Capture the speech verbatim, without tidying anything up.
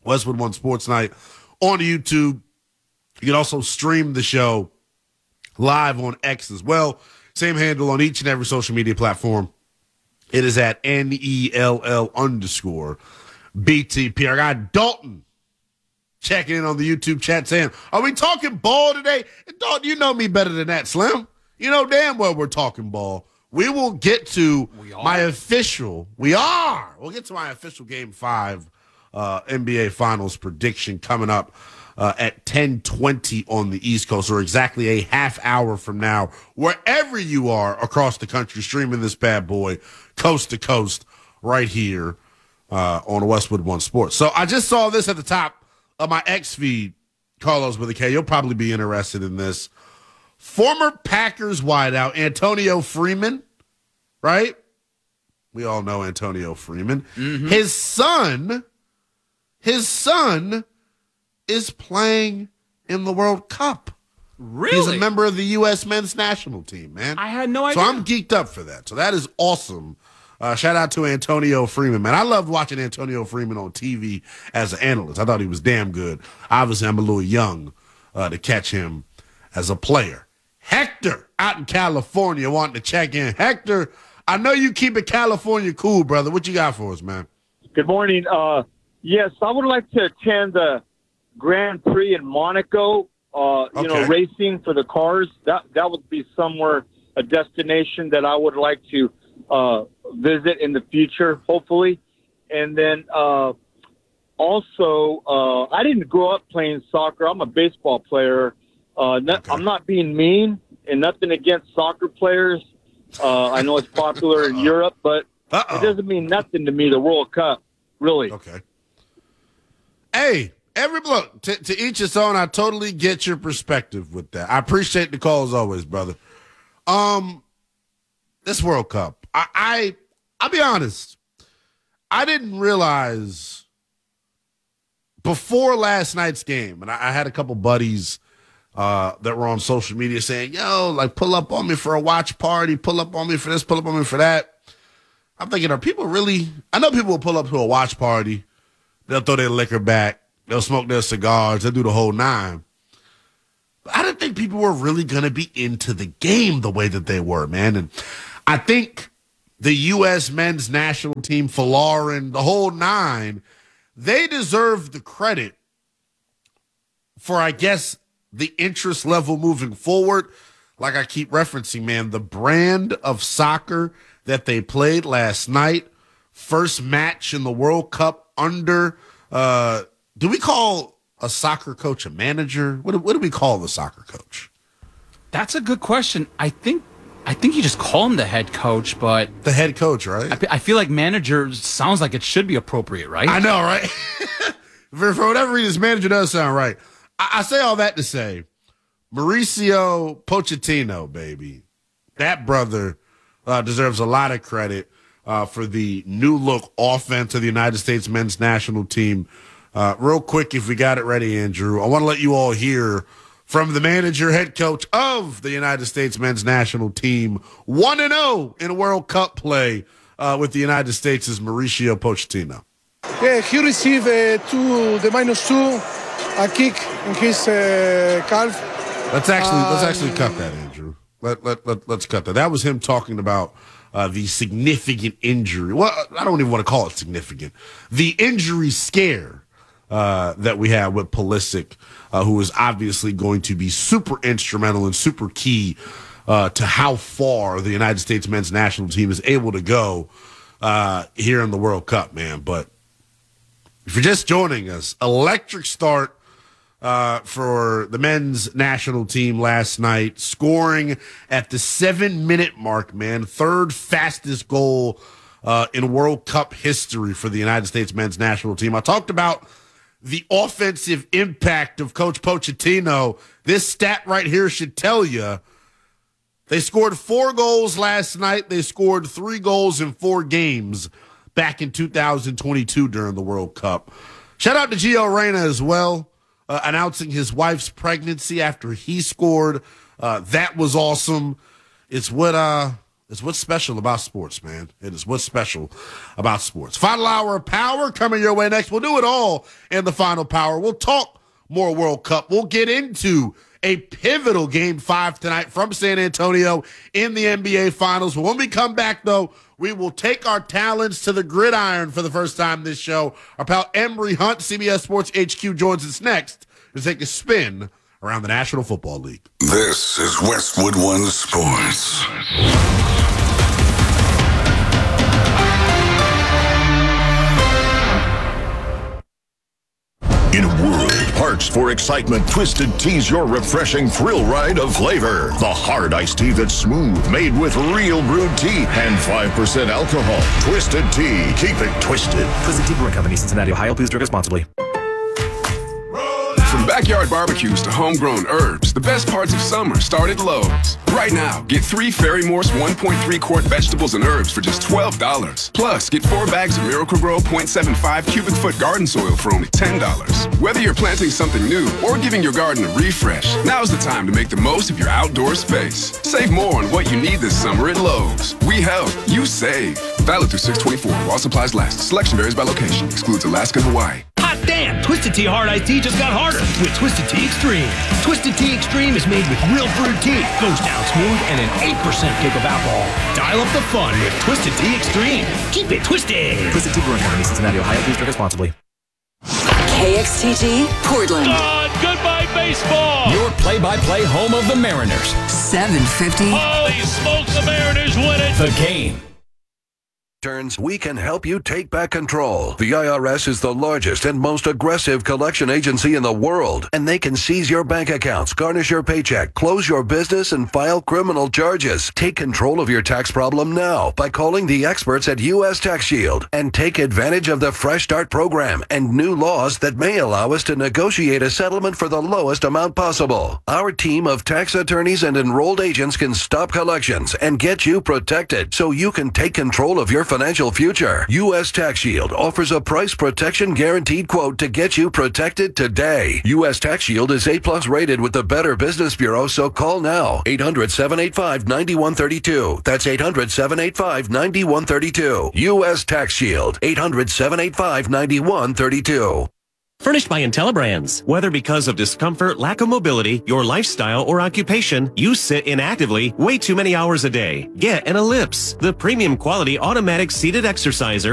Westwood One Sports Night on YouTube. You can also stream the show live on X as well. Same handle on each and every social media platform. It is at N E L L underscore B T P. I got Dalton checking in on the YouTube chat saying, are we talking ball today? And Dalton, you know me better than that, Slim. You know damn well we're talking ball. We will get to my official, we are, we'll get to my official game five uh, N B A Finals prediction coming up uh, at ten twenty on the East Coast, or exactly a half hour from now, wherever you are across the country, streaming this bad boy coast to coast right here uh, on Westwood One Sports. So I just saw this at the top of my X feed, Carlos with a K. You'll probably be interested in this. Former Packers wideout Antonio Freeman, right? We all know Antonio Freeman. Mm-hmm. His son, his son is playing in the World Cup. Really? He's a member of the U S men's national team, man. I had no idea. So I'm geeked up for that. So that is awesome. Uh, shout out to Antonio Freeman, man. I loved watching Antonio Freeman on T V as an analyst. I thought he was damn good. Obviously, I'm a little young uh, to catch him as a player. Hector out in California wanting to check in. Hector, I know you keep it California cool, brother. What you got for us, man? Good morning. Uh, yes, I would like to attend the Grand Prix in Monaco, uh, you okay. know, racing for the cars. That that would be somewhere, a destination that I would like to uh, visit in the future, hopefully. And then uh, also, uh, I didn't grow up playing soccer. I'm a baseball player. Uh, not, okay. I'm not being mean, and nothing against soccer players. Uh, I know it's popular in Europe, but Uh-oh. It doesn't mean nothing to me, the World Cup, really. Okay. Hey, every look, to, to each his own. I totally get your perspective with that. I appreciate the call as always, brother. Um, this World Cup, I, I I'll be honest, I didn't realize before last night's game, and I, I had a couple buddies Uh, that were on social media saying, yo, like, pull up on me for a watch party, pull up on me for this, pull up on me for that. I'm thinking, are people really, I know people will pull up to a watch party, they'll throw their liquor back, they'll smoke their cigars, they'll do the whole nine. But I didn't think people were really going to be into the game the way that they were, man. And I think the U S men's national team, Falarin, the whole nine, they deserve the credit for, I guess, the interest level moving forward. Like I keep referencing, man, the brand of soccer that they played last night, first match in the World Cup under, uh, do we call a soccer coach a manager? What do, what do we call the soccer coach? That's a good question. I think I think you just call him the head coach, but the head coach, right? I, I feel like manager sounds like it should be appropriate, right? I know, right? for, for whatever reason, manager does sound right. I say all that to say, Mauricio Pochettino, baby, that brother uh, deserves a lot of credit uh, for the new look offense of the United States men's national team. Uh, real quick, if we got it ready, Andrew, I want to let you all hear from the manager, head coach of the United States men's national team, one and oh in World Cup play uh, with the United States, is Mauricio Pochettino. Yeah, he received uh, two, the minus two. A kick in his uh, calf. Let's actually um, let's actually cut that, Andrew. Let let let let's cut that. That was him talking about uh, the significant injury. Well, I don't even want to call it significant. The injury scare uh, that we had with Pulisic, uh, who is obviously going to be super instrumental and super key uh, to how far the United States men's national team is able to go uh, here in the World Cup, man. But if you're just joining us, electric start Uh, for the men's national team last night, scoring at the seven-minute mark, man. Third fastest goal uh, in World Cup history for the United States men's national team. I talked about the offensive impact of Coach Pochettino. This stat right here should tell you they scored four goals last night. They scored three goals in four games back in two thousand twenty-two during the World Cup. Shout out to Gio Reyna as well. Uh, announcing his wife's pregnancy after he scored. Uh, that was awesome. It's what uh, It's what's special about sports, man. It is what's special about sports. Final hour of Power coming your way next. We'll do it all in the Final Power. We'll talk more World Cup. We'll get into a pivotal game five tonight from San Antonio in the N B A Finals. When we come back, though, we will take our talents to the gridiron for the first time this show. Our pal Emory Hunt, C B S Sports H Q, joins us next to take a spin around the National Football League. This is Westwood One Sports. In a world parched for excitement, Twisted Tea's your refreshing thrill ride of flavor. The hard iced tea that's smooth, made with real brewed tea and five percent alcohol. Twisted Tea. Keep it twisted. Twisted Tea Brewing Company, Cincinnati, Ohio. Please drink responsibly. From backyard barbecues to homegrown herbs, the best parts of summer start at Lowe's. Right now, get three Ferry-Morse one point three quart vegetables and herbs for just twelve dollars. Plus, get four bags of Miracle-Gro zero point seven five cubic foot garden soil for only ten dollars. Whether you're planting something new or giving your garden a refresh, now's the time to make the most of your outdoor space. Save more on what you need this summer at Lowe's. We help, you save. Valid through six twenty-four while supplies last. Selection varies by location. Excludes Alaska and Hawaii. Hot damn! Twisted Tea Hard Iced Tea just got harder with Twisted Tea Extreme. Twisted Tea Extreme is made with real brewed tea, goes down smooth, and an eight percent kick of alcohol. Dial up the fun with Twisted Tea Extreme. Keep it twisted. Twisted Tea Brewing Company, Cincinnati, Ohio. Please drink responsibly. K X T G, Portland. God, goodbye baseball. Your play-by-play home of the Mariners. seven fifty. Holy smokes, the Mariners win it. The Game. Turns, we can help you take back control. The I R S is the largest and most aggressive collection agency in the world, and they can seize your bank accounts, garnish your paycheck, close your business, and file criminal charges. Take control of your tax problem now by calling the experts at U S Tax Shield and take advantage of the Fresh Start program and new laws that may allow us to negotiate a settlement for the lowest amount possible. Our team of tax attorneys and enrolled agents can stop collections and get you protected so you can take control of your financial future. U S Tax Shield offers a price protection guaranteed quote to get you protected today. U S Tax Shield is A plus rated with the Better Business Bureau, so call now. eight hundred, seven eight five, nine one three two. That's eight hundred, seven eight five, nine one three two. U S Tax Shield. eight hundred, seven eight five, nine one three two. Furnished by IntelliBrands. Whether because of discomfort, lack of mobility, your lifestyle, or occupation, you sit inactively way too many hours a day. Get an Ellipse, the premium quality automatic seated exerciser